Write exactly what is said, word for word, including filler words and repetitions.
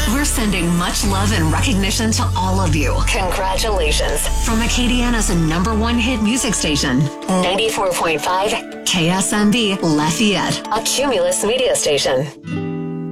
We're sending much love and recognition to all of you. Congratulations. From Acadiana's number one hit music station, ninety-four point five K S M B Lafayette, a Cumulus media station.